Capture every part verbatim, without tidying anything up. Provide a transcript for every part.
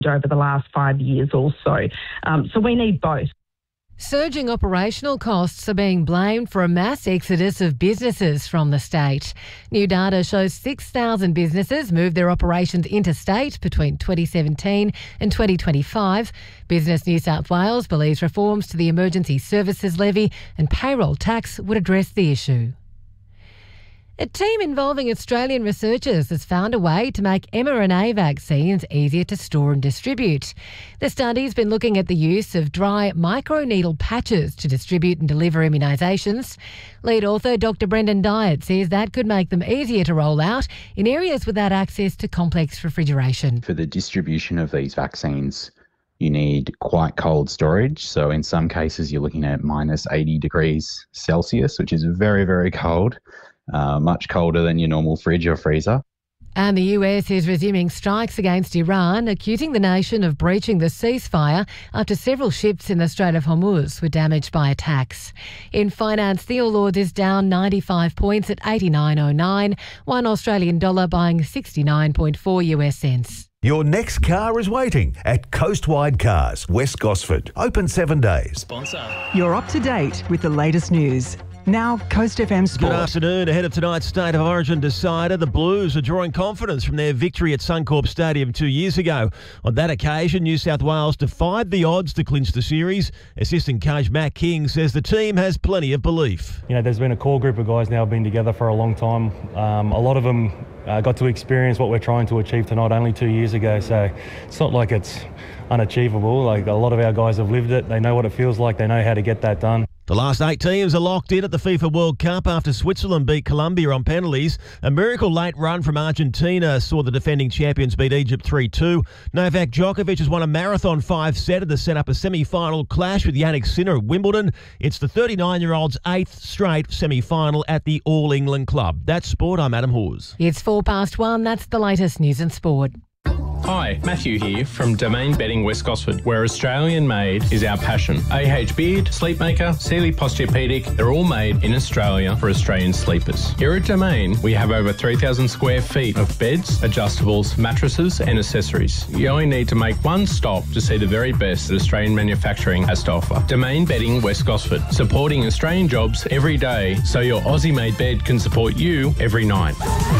over the last five years or so. Um, so we need both. Surging operational costs are being blamed for a mass exodus of businesses from the state. New data shows six thousand businesses moved their operations interstate between twenty seventeen and twenty twenty-five. Business New South Wales believes reforms to the Emergency Services Levy and payroll tax would address the issue. A team involving Australian researchers has found a way to make mRNA vaccines easier to store and distribute. The study's been looking at the use of dry microneedle patches to distribute and deliver immunisations. Lead author Doctor Brendan Dyatt says that could make them easier to roll out in areas without access to complex refrigeration. For the distribution of these vaccines, you need quite cold storage. So in some cases, you're looking at minus eighty degrees Celsius, which is very, very cold. Uh, much colder than your normal fridge or freezer. And the U S is resuming strikes against Iran, accusing the nation of breaching the ceasefire after several ships in the Strait of Hormuz were damaged by attacks. In finance, the All Ords is down ninety-five points at eighty-nine oh nine, one Australian dollar buying sixty-nine point four U S cents. Your next car is waiting at Coastwide Cars, West Gosford. Open seven days. Sponsor. You're up to date with the latest news. Now, Coast F M Sport. Good afternoon. Ahead of tonight's State of Origin decider, the Blues are drawing confidence from their victory at Suncorp Stadium two years ago. On that occasion, New South Wales defied the odds to clinch the series. Assistant coach Matt King says the team has plenty of belief. You know, there's been a core group of guys now been together for a long time. Um, a lot of them uh, got to experience what we're trying to achieve tonight only two years ago, so it's not like it's unachievable. Like, a lot of our guys have lived it. They know what it feels like. They know how to get that done. The last eight teams are locked in at the FIFA World Cup after Switzerland beat Colombia on penalties. A miracle late run from Argentina saw the defending champions beat Egypt three two. Novak Djokovic has won a marathon five-setter to set up a semi-final clash with Jannik Sinner at Wimbledon. It's the thirty-nine-year-old's eighth straight semi-final at the All England Club. That's sport. I'm Adam Hawes. It's four past one. That's the latest news and sport. Hi, Matthew here from Domain Bedding West Gosford, where Australian made is our passion. A H Beard, Sleepmaker, Sealy Posturepedic, they're all made in Australia for Australian sleepers. Here at Domain, we have over three thousand square feet of beds, adjustables, mattresses and accessories. You only need to make one stop to see the very best that Australian manufacturing has to offer. Domain Bedding West Gosford, supporting Australian jobs every day so your Aussie-made bed can support you every night.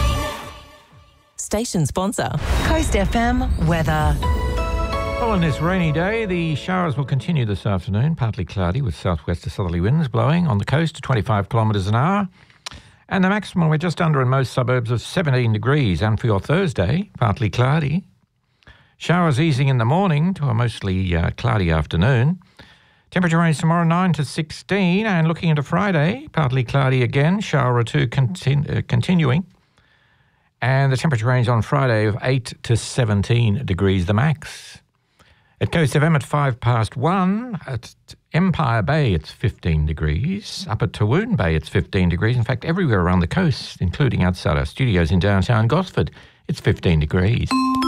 Station sponsor. Coast F M weather. Well, on this rainy day, the showers will continue this afternoon. Partly cloudy with southwest to southerly winds blowing on the coast to twenty-five kilometres an hour. And the maximum, we're just under in most suburbs of seventeen degrees. And for your Thursday, partly cloudy. Showers easing in the morning to a mostly uh, cloudy afternoon. Temperature range tomorrow nine to sixteen. And looking into Friday, partly cloudy again. Shower or two continu- uh, continuing. And the temperature range on Friday of eight to seventeen degrees, the max. At Coast F M at five past one, at Empire Bay it's fifteen degrees. Up at Tawoon Bay it's fifteen degrees. In fact, everywhere around the coast, including outside our studios in downtown Gosford, it's fifteen degrees.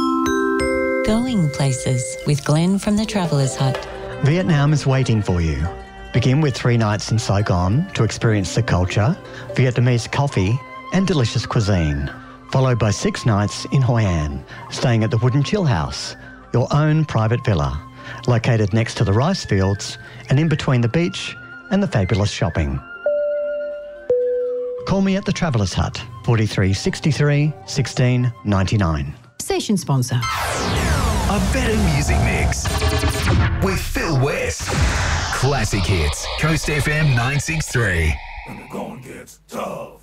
Going places with Glenn from the Travellers Hut. Vietnam is waiting for you. Begin with three nights in Saigon to experience the culture, Vietnamese coffee and delicious cuisine. Followed by six nights in Hoi An, staying at the Wooden Chill House, your own private villa, located next to the rice fields and in between the beach and the fabulous shopping. Call me at the Travellers Hut, forty-three sixty-three, sixteen ninety-nine. Station sponsor. A better music mix with Phil West. Classic hits. Coast F M nine six three. When the going gets tough.